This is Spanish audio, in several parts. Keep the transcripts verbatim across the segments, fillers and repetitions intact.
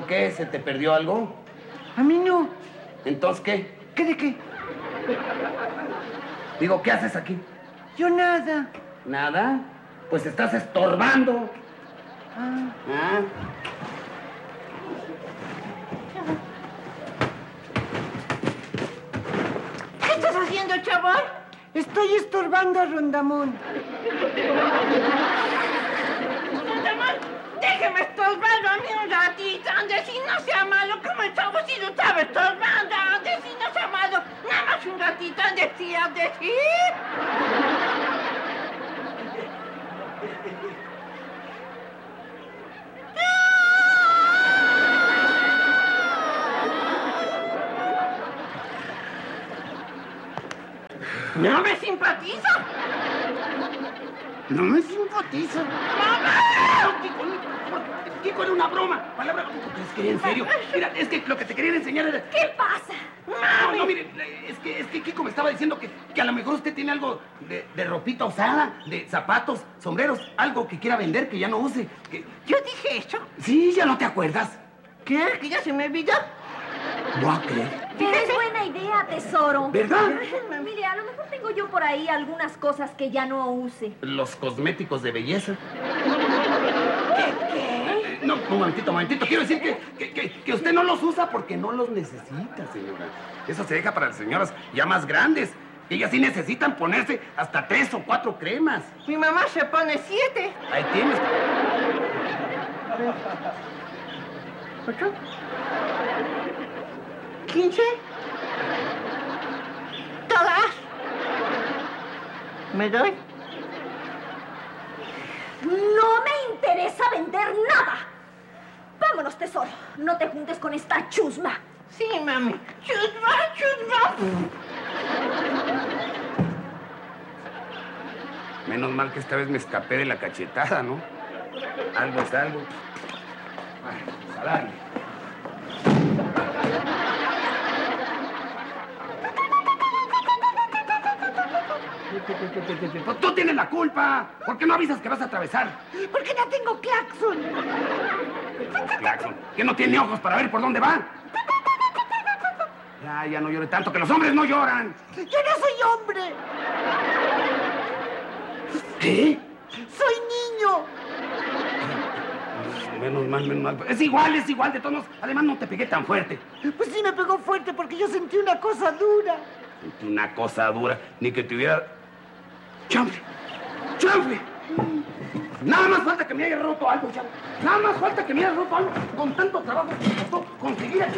¿Por qué? ¿Se te perdió algo? A mí no. ¿Entonces qué? ¿Qué de qué? Digo, ¿qué haces aquí? Yo nada. ¿Nada? Pues estás estorbando. Ah. ¿Ah? ¿Qué estás haciendo, chaval? Estoy estorbando a Rondamón. Rondamón, déjeme estorbarlo a mí un ratito. Ande, si no sea malo, como el chavo si lo estaba estorbando. Ande, si no sea malo, nada más un ratito. Ande, sí, ande, sí. ¿No me simpatiza? No me simpatiza. ¡Mamá! Kiko, era una broma. Palabra. Es que en serio. Mira, es que lo que te querían enseñar era. ¿Qué pasa? No, no, mire, es que, es que Kiko me estaba diciendo que, que a lo mejor usted tiene algo de, de ropita usada, de zapatos, sombreros, algo que quiera vender que ya no use. Que... ¿Yo dije eso? Sí, ya no te acuerdas. ¿Qué? ¿Que ya se me olvidó? No a creer. Pero es buena idea, tesoro. ¿Verdad? Mire, a lo mejor tengo yo por ahí algunas cosas que ya no use. Los cosméticos de belleza. ¿Qué? ¿Qué? No, un momentito, un momentito. Quiero decir que, que, que, que usted no los usa porque no los necesita, señora. Eso se deja para las señoras ya más grandes. Ellas sí necesitan ponerse hasta tres o cuatro cremas. Mi mamá se pone siete. Ahí tienes. ¿Ocho? ¿Quince? ¿Todas? ¿Me doy? No me interesa vender nada. Vámonos, tesoro. No te juntes con esta chusma. Sí, mami. Chusma, chusma. Menos mal que esta vez me escapé de la cachetada, ¿no? Algo es algo. Ay, pues a darle. Pues tú tienes la culpa. ¿Por qué no avisas que vas a atravesar? ¿Por qué no tengo claxon? Claxon, que no tiene ojos para ver por dónde va. Ya, ya no llore tanto, que los hombres no lloran. Yo no soy hombre. ¿Qué? Soy niño. Menos mal, menos mal. Es igual, es igual de todos modos. Además, no te pegué tan fuerte. Pues sí me pegó fuerte porque yo sentí una cosa dura. Sentí una cosa dura. Ni que te hubiera... ¡Chanfle! ¡Chanfle! Nada más falta que me haya roto algo, chavo. Nada más falta que me haya roto algo. Con tanto trabajo que me costó conseguir aquí.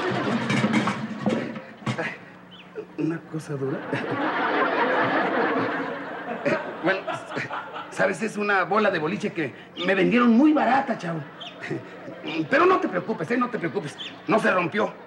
Una cosa dura. Bueno, ¿sabes? Es una bola de boliche que me vendieron muy barata, chavo. Pero no te preocupes, ¿eh? No te preocupes. No se rompió.